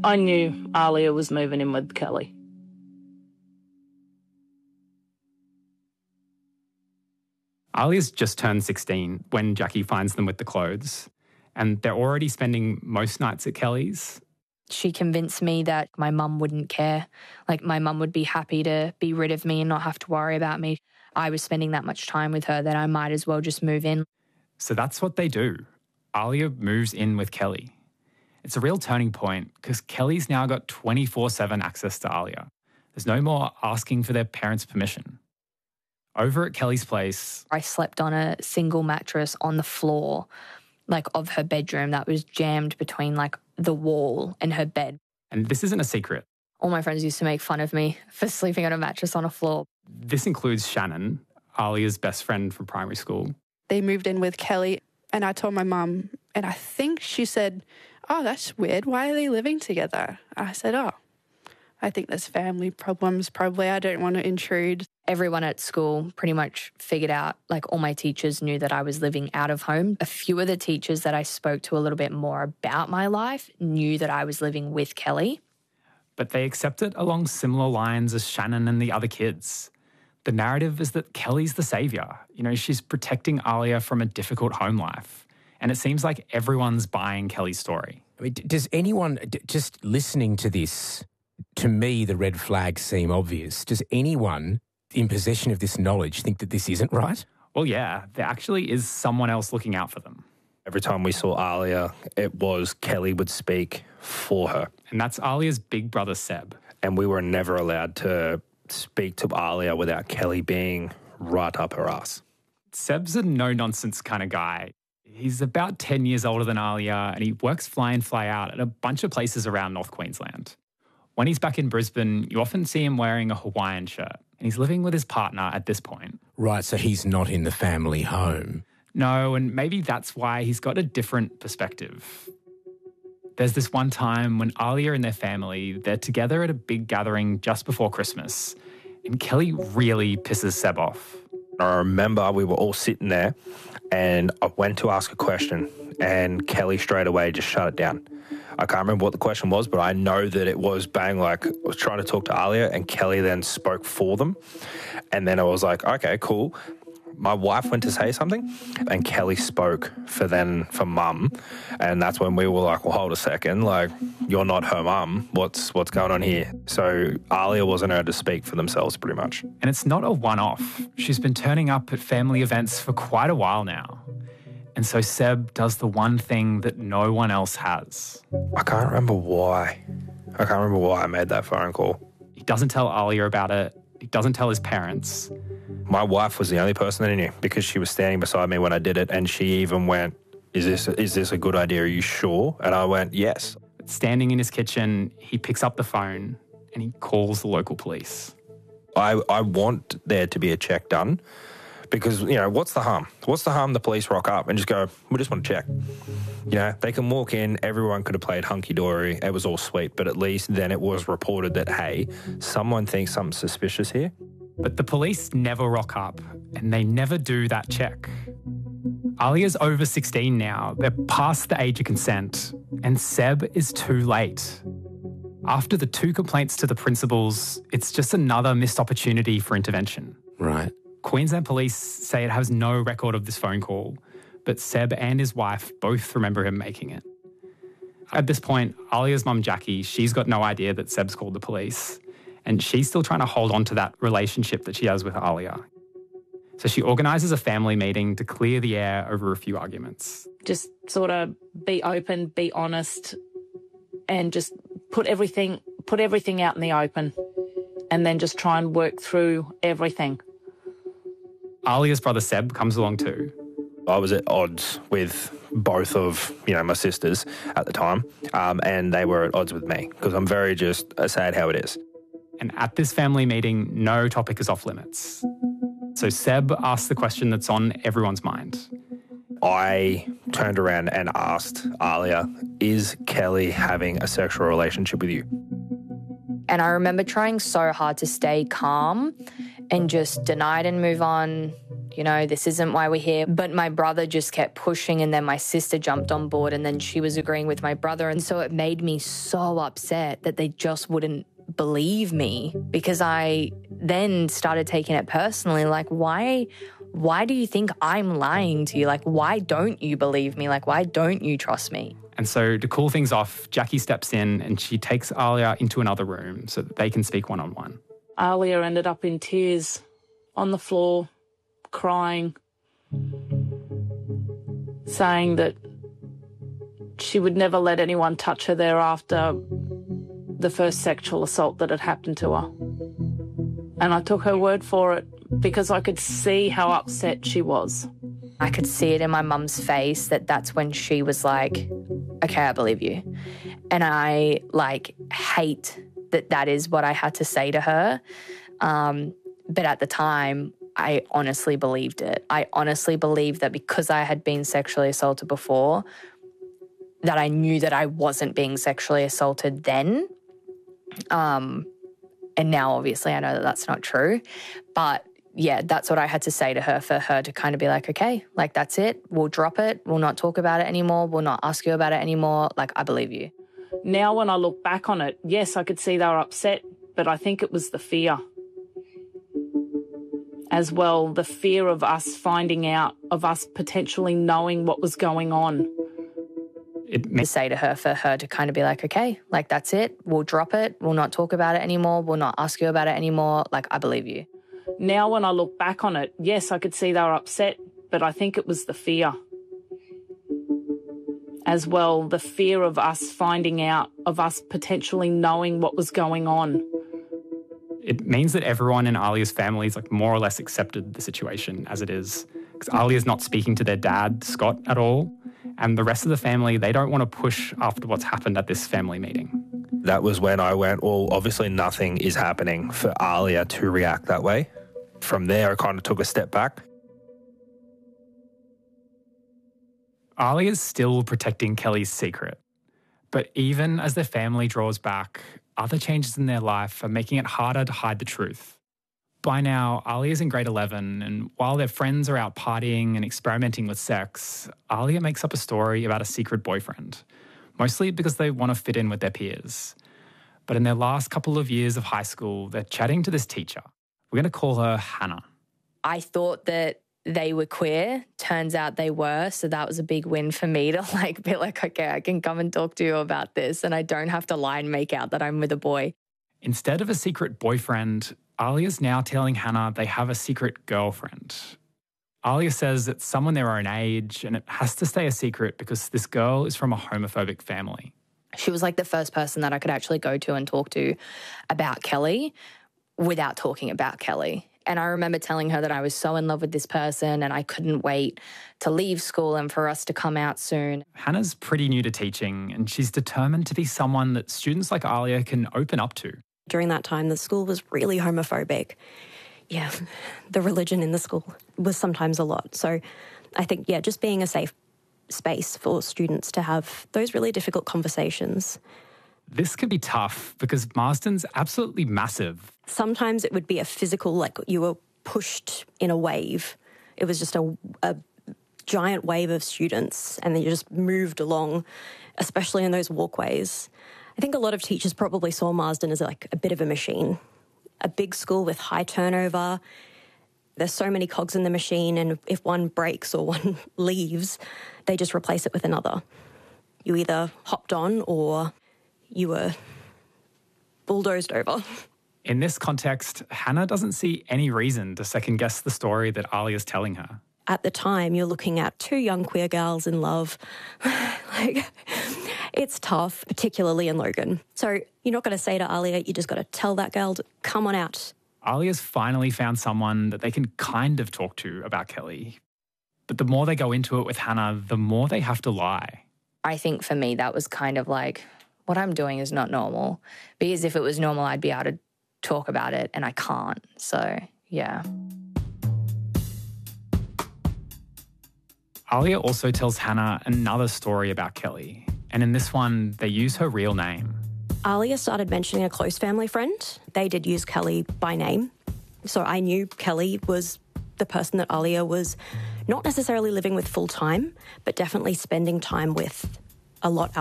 I knew Alia was moving in with Kelly. Alia's just turned 16 when Jackie finds them with the clothes, and they're already spending most nights at Kelly's. She convinced me that my mum wouldn't care. Like, my mum would be happy to be rid of me and not have to worry about me. I was spending that much time with her that I might as well just move in. So that's what they do. Alia moves in with Kelly. It's a real turning point because Kelly's now got 24/7 access to Alia. There's no more asking for their parents' permission. Over at Kelly's place, I slept on a single mattress on the floor, like, of her bedroom that was jammed between, like, the wall and her bed. And this isn't a secret. All my friends used to make fun of me for sleeping on a mattress on a floor. This includes Shannon, Alia's best friend from primary school. They moved in with Kelly, and I told my mum, and I think she said, "Oh, that's weird. Why are they living together?" I said, "Oh, I think there's family problems probably. I don't want to intrude." Everyone at school pretty much figured out, like, all my teachers knew that I was living out of home. A few of the teachers that I spoke to a little bit more about my life knew that I was living with Kelly. But they accept it along similar lines as Shannon and the other kids. The narrative is that Kelly's the saviour. You know, she's protecting Alia from a difficult home life. And it seems like everyone's buying Kelly's story. I mean, does anyone, just listening to this, to me the red flags seem obvious. Does anyone in possession of this knowledge think that this isn't right? Well, yeah, there actually is someone else looking out for them. Every time we saw Alia, it was Kelly would speak for her. And that's Alia's big brother, Seb. And we were never allowed to speak to Alia without Kelly being right up her ass. Seb's a no-nonsense kind of guy. He's about 10 years older than Alia, and he works fly in, fly out at a bunch of places around North Queensland. When he's back in Brisbane, you often see him wearing a Hawaiian shirt, and he's living with his partner at this point. Right, so he's not in the family home. No, and maybe that's why he's got a different perspective. There's this one time when Alia and their family, they're together at a big gathering just before Christmas, and Kelly really pisses Seb off. I remember we were all sitting there and I went to ask a question and Kelly straight away just shut it down. I can't remember what the question was, but I know that it was bang, like I was trying to talk to Alia and Kelly then spoke for them. And then I was like, okay, cool. My wife went to say something and Kelly spoke for mum. And that's when we were like, well, hold a second, like, you're not her mum. What's going on here? So Alia wasn't able to speak for themselves pretty much. And it's not a one-off. She's been turning up at family events for quite a while now. And so Seb does the one thing that no one else has. I can't remember why I made that phone call. He doesn't tell Alia about it. He doesn't tell his parents. My wife was the only person that knew because she was standing beside me when I did it, and she even went, is this a good idea? Are you sure? And I went, yes. Standing in his kitchen, he picks up the phone and he calls the local police. I want there to be a check done because, you know, what's the harm? What's the harm the police rock up and just go, we just want to check? You know, they can walk in, everyone could have played hunky-dory, it was all sweet, but at least then it was reported that, hey, someone thinks something suspicious here. But the police never rock up and they never do that check. Alia's over 16 now, they're past the age of consent, and Seb is too late. After the 2 complaints to the principals, it's just another missed opportunity for intervention. Right. Queensland Police say it has no record of this phone call, but Seb and his wife both remember him making it. At this point, Alia's mum, Jackie, she's got no idea that Seb's called the police, and she's still trying to hold on to that relationship that she has with Alia. So she organises a family meeting to clear the air over a few arguments. Just sort of be open, be honest, and just put everything out in the open, and then just try and work through everything. Alia's brother Seb comes along too. I was at odds with both of, you know, my sisters at the time, and they were at odds with me because I'm very just say it how it is. And at this family meeting, no topic is off limits. So Seb asks the question that's on everyone's mind. I turned around and asked Alia, is Kelly having a sexual relationship with you? And I remember trying so hard to stay calm and just deny it and move on you know, this isn't why we're here. But my brother just kept pushing, and then my sister jumped on board, and then she was agreeing with my brother. And so it made me so upset that they just wouldn't believe me, because I then started taking it personally. Like, why do you think I'm lying to you? Like, why don't you believe me? Like, why don't you trust me? And so to cool things off, Jackie steps in and she takes Alia into another room so that they can speak one-on-one. Alia ended up in tears on the floor, crying, saying that she would never let anyone touch her thereafter the first sexual assault that had happened to her. And I took her word for it because I could see how upset she was. I could see it in my mum's face that's when she was like, okay, I believe you. And I hate that is what I had to say to her. But at the time, I honestly believed it. I honestly believed that because I had been sexually assaulted before, that I knew that I wasn't being sexually assaulted then. And now, obviously, I know that that's not true. But yeah, that's what I had to say to her for her to kind of be like, okay, like, that's it. We'll drop it. We'll not talk about it anymore. We'll not ask you about it anymore. Like, I believe you. Now, when I look back on it, yes, I could see they were upset, but I think it was the fear as well, the fear of us finding out, of us potentially knowing what was going on. To say to her for her to kind of be like, okay, like, that's it. We'll drop it. We'll not talk about it anymore. We'll not ask you about it anymore. Like, I believe you. Now, when I look back on it, yes, I could see they were upset, but I think it was the fear as well, the fear of us finding out, of us potentially knowing what was going on. It means that everyone in Alia's family is more or less accepted the situation as it is. Because Alia's not speaking to their dad, Scott, at all. And the rest of the family, they don't want to push after what's happened at this family meeting. That was when I went, well, obviously nothing is happening for Alia to react that way. From there, I kind of took a step back. Alia's still protecting Kelly's secret. But even as their family draws back, other changes in their life are making it harder to hide the truth. By now, Alia's in grade 11, and while their friends are out partying and experimenting with sex, Alia makes up a story about a secret boyfriend, mostly because they want to fit in with their peers. But in their last couple of years of high school, they're chatting to this teacher. We're going to call her Hannah. I thought that they were queer. Turns out they were. So that was a big win for me to be like, okay, I can come and talk to you about this and I don't have to lie and make out that I'm with a boy. Instead of a secret boyfriend, Alia's now telling Hannah they have a secret girlfriend. Alia says it's someone their own age and it has to stay a secret because this girl is from a homophobic family. She was the first person that I could actually go to and talk to about Kelly without talking about Kelly. And I remember telling her that I was so in love with this person and I couldn't wait to leave school and for us to come out soon. Hannah's pretty new to teaching and she's determined to be someone that students like Alia can open up to. During that time, the school was really homophobic. Yeah, the religion in the school was sometimes a lot. So I think, just being a safe space for students to have those really difficult conversations. This can be tough because Marsden's absolutely massive. Sometimes it would be a physical, you were pushed in a wave. It was just a giant wave of students and then you just moved along, especially in those walkways. I think a lot of teachers probably saw Marsden as a bit of a machine, a big school with high turnover. There's so many cogs in the machine and if one breaks or one leaves, they just replace it with another. You either hopped on or you were bulldozed over. In this context, Hannah doesn't see any reason to second-guess the story that Alia's telling her. At the time, you're looking at two young queer girls in love. It's tough, particularly in Logan. So you're not going to say to Alia, you just got to tell that girl to come on out. Alia's finally found someone that they can kind of talk to about Kelly. But the more they go into it with Hannah, the more they have to lie. I think for me, that was kind of what I'm doing is not normal. Because if it was normal, I'd be able to talk about it, and I can't. So, yeah. Alia also tells Hannah another story about Kelly. And in this one, they use her real name. Alia started mentioning a close family friend. They did use Kelly by name. So I knew Kelly was the person that Alia was not necessarily living with full time, but definitely spending time with a lot